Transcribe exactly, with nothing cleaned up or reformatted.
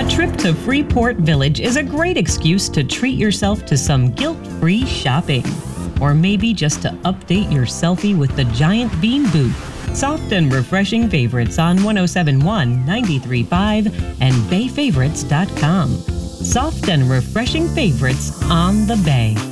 trip to Freeport Village is a great excuse to treat yourself to some guilt-free shopping. Or maybe just to update your selfie with the Giant Bean Booth. Soft and refreshing favorites on one oh seven point one, ninety-three point five and bay favorites dot com. Soft and refreshing favorites on the Bay.